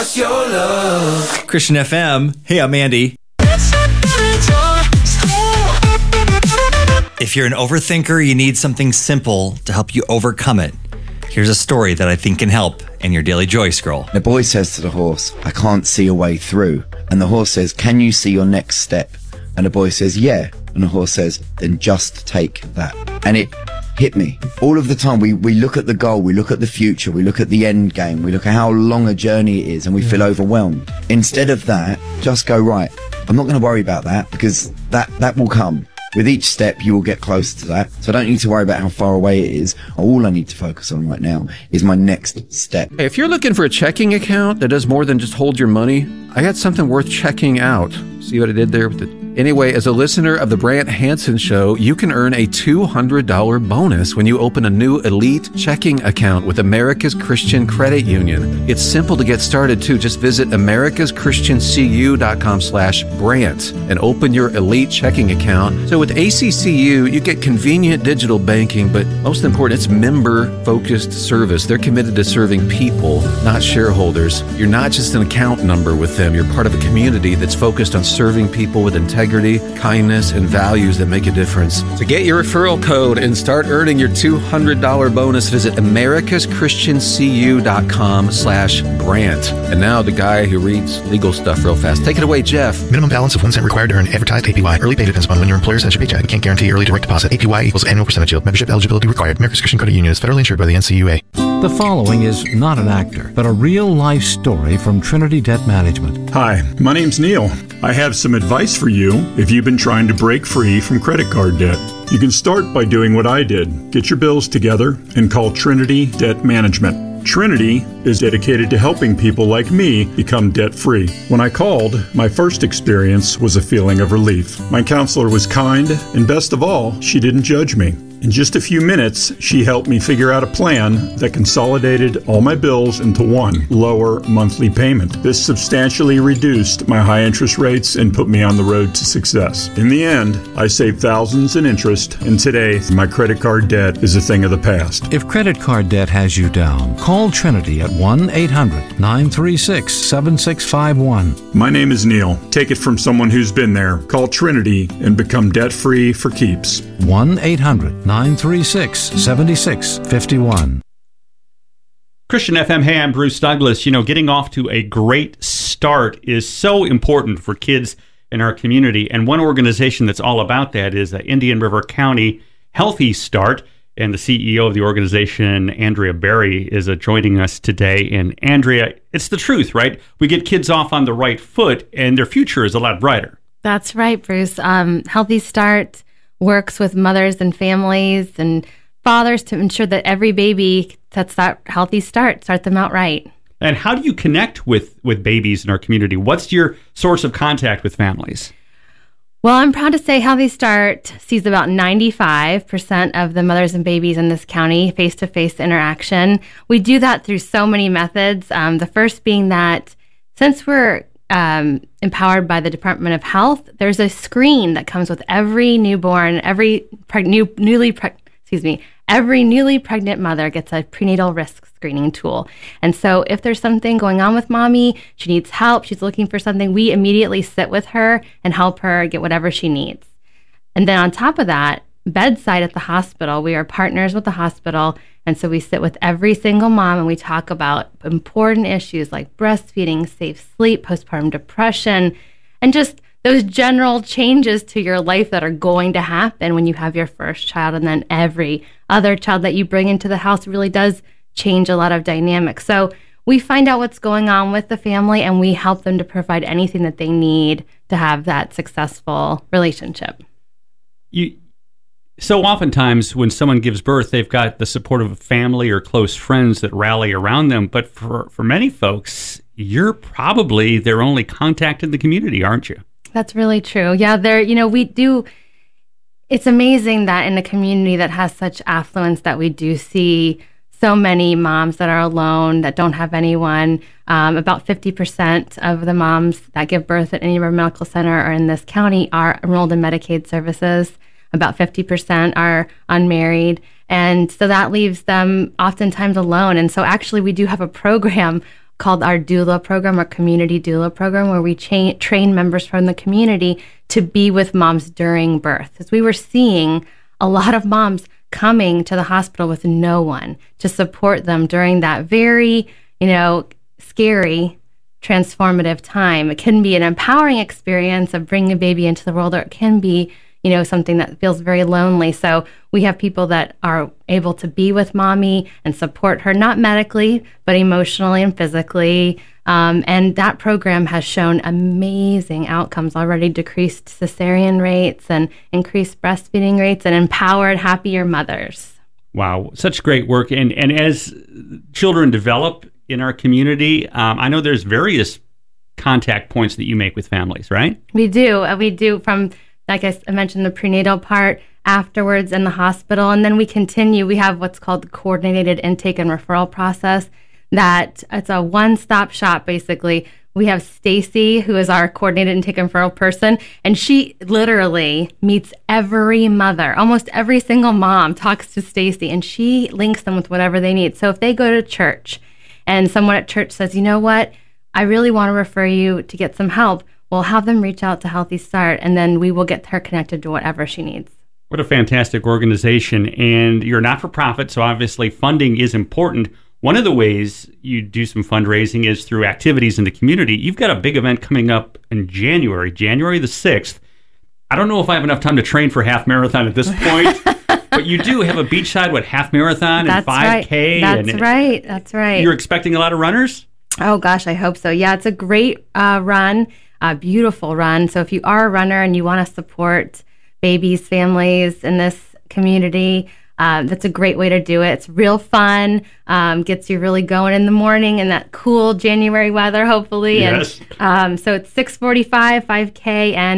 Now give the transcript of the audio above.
just your love. Christian FM. Hey, I'm Andy. If you're an overthinker, you need something simple to help you overcome it. Here's a story that I think can help in your Daily Joy Scroll. The boy says to the horse, I can't see a way through. And the horse says, can you see your next step? And the boy says, yeah. And the horse says, then just take that. And it hit me. All of the time, we look at the goal, we look at the future, we look at the end game, we look at how long a journey it is, and we feel overwhelmed. Instead of that, just go, right, I'm not going to worry about that, because that will come. With each step, you will get closer to that. So I don't need to worry about how far away it is. All I need to focus on right now is my next step. Hey, if you're looking for a checking account that does more than just hold your money, I got something worth checking out. See what I did there with it? Anyway, as a listener of the Brant Hansen Show, you can earn a $200 bonus when you open a new elite checking account with America's Christian Credit Union. It's simple to get started too. Just visit americaschristiancu.com/Brant and open your elite checking account. So with ACCU, you get convenient digital banking, but most important, it's member-focused service. They're committed to serving people, not shareholders. You're not just an account number with them. You're part of a community that's focused on serving people with integrity, kindness, and values that make a difference. To get your referral code and start earning your $200 bonus, visit americaschristiancu.com/Brant. And now the guy who reads legal stuff real fast. Take it away, Jeff. Minimum balance of 1 cent required to earn advertised APY. Early pay depends upon when your employer sends your paycheck. We can't guarantee early direct deposit. APY equals annual percentage yield. Membership eligibility required. America's Christian Credit Union is federally insured by the NCUA. The following is not an actor, but a real-life story from Trinity Debt Management. Hi, my name's Neil. I have some advice for you if you've been trying to break free from credit card debt. You can start by doing what I did. Get your bills together and call Trinity Debt Management. Trinity is dedicated to helping people like me become debt-free. When I called, my first experience was a feeling of relief. My counselor was kind, and best of all, she didn't judge me. In just a few minutes, she helped me figure out a plan that consolidated all my bills into one lower monthly payment. This substantially reduced my high interest rates and put me on the road to success. In the end, I saved thousands in interest, and today, my credit card debt is a thing of the past. If credit card debt has you down, call Trinity at 1-800-936-7651. My name is Neil. Take it from someone who's been there. Call Trinity and become debt-free for keeps. 1-800-936-7651. Christian FM, hey, I'm Bruce Douglas. You know, getting off to a great start is so important for kids in our community. And one organization that's all about that is Indian River County Healthy Start. And the CEO of the organization, Andrea Berry, is joining us today. And Andrea, it's the truth, right? We get kids off on the right foot and their future is a lot brighter. That's right, Bruce. Healthy Start works with mothers and families and fathers to ensure that every baby sets that healthy start, start them out right. And how do you connect with babies in our community? What's your source of contact with families? Well, I'm proud to say Healthy Start sees about 95% of the mothers and babies in this county face-to-face interaction. We do that through so many methods. The first being that since we're empowered by the Department of Health, there's a screen that comes with every newborn, every newly pregnant mother gets a prenatal risk screening tool. And so if there's something going on with mommy, she needs help, she's looking for something, we immediately sit with her and help her get whatever she needs. And then on top of that, bedside at the hospital, we are partners with the hospital. And so we sit with every single mom and we talk about important issues like breastfeeding, safe sleep, postpartum depression, and just those general changes to your life that are going to happen when you have your first child. And then every other child that you bring into the house really does change a lot of dynamics. So we find out what's going on with the family and we help them to provide anything that they need to have that successful relationship. So oftentimes when someone gives birth, they've got the support of a family or close friends that rally around them. But for many folks, you're probably their only contact in the community, aren't you? That's really true. Yeah, it's amazing that in a community that has such affluence that we do see so many moms that are alone, that don't have anyone. About 50% of the moms that give birth at any medical center or in this county are enrolled in Medicaid services. About 50% are unmarried. And so that leaves them oftentimes alone. And so actually we do have a program called our doula program, our community doula program, where we train members from the community to be with moms during birth. Because we were seeing a lot of moms coming to the hospital with no one to support them during that very, scary, transformative time. It can be an empowering experience of bringing a baby into the world, or it can be, something that feels very lonely. So we have people that are able to be with mommy and support her, not medically, but emotionally and physically. And that program has shown amazing outcomes already, decreased cesarean rates and increased breastfeeding rates and empowered, happier mothers. Wow, such great work. And as children develop in our community, I know there's various contact points that you make with families, right? We do. We do from, like I mentioned, the prenatal part, afterwards in the hospital. And then we continue. We have what's called the coordinated intake and referral process. That it's a one-stop shop, basically. We have Stacy, who is our coordinated intake and referral person, and she literally meets every mother. Almost every single mom talks to Stacy, and she links them with whatever they need. So if they go to church and someone at church says, you know what, I really want to refer you to get some help, we'll have them reach out to Healthy Start, and then we will get her connected to whatever she needs. What a fantastic organization. And you're not-for-profit, so obviously funding is important. One of the ways you do some fundraising is through activities in the community. You've got a big event coming up in January the 6th. I don't know if I have enough time to train for half marathon at this point, but you do have a beachside, half marathon and 5K. That's right. You're expecting a lot of runners? Oh, gosh, I hope so. Yeah, it's a great run, a beautiful run. So if you are a runner and you want to support babies, families in this community, that's a great way to do it. It's real fun, gets you really going in the morning in that cool January weather, hopefully. Yes. And so it's 6:45, 5K, and